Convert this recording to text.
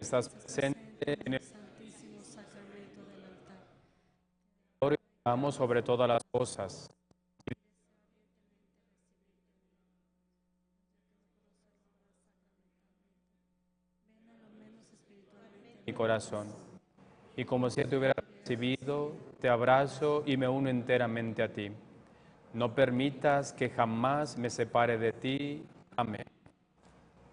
estás presente en el santísimo sacramento del altar. Señor y te amo sobre todas las cosas. Ven a lo menos espiritualmente Mi corazón. Y como si te hubiera recibido, te abrazo y me uno enteramente a ti. No permitas que jamás me separe de ti,